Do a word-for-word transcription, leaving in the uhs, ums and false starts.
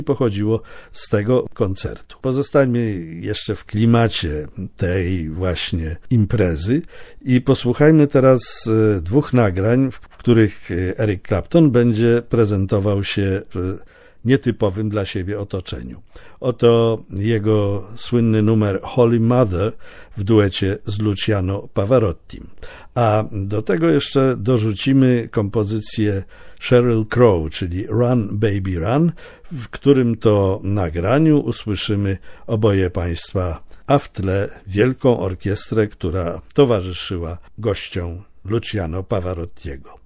pochodziło z tego koncertu. Pozostańmy jeszcze w klimacie tej właśnie imprezy i posłuchajmy teraz dwóch nagrań, w których Eric Clapton będzie prezentował się w nietypowym dla siebie otoczeniu. Oto jego słynny numer Holy Mother w duecie z Luciano Pavarottim. A do tego jeszcze dorzucimy kompozycję Sheryl Crow, czyli Run Baby Run, w którym to nagraniu usłyszymy oboje państwa, a w tle wielką orkiestrę, która towarzyszyła gościom Luciano Pavarottiego.